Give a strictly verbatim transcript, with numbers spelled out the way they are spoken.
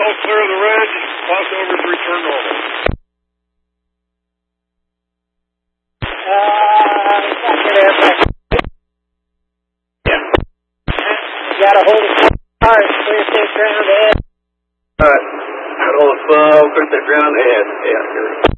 all clear of the ridge. Crossovers return normal. Uh, not good airplane. Yeah. You gotta hold it hard, clear safe ground ahead. Alright. Hold it slow, clear safe ground ahead. Yeah, here we go.